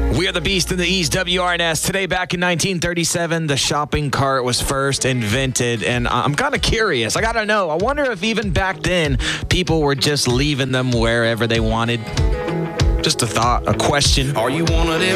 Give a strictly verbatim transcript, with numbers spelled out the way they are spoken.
We are the Beast in the East, W R N S. Today, back in nineteen thirty-seven, the shopping cart was first invented, and I'm kind of curious. I got to know. I wonder if even back then, people were just leaving them wherever they wanted. Just a thought, a question. Are you one of them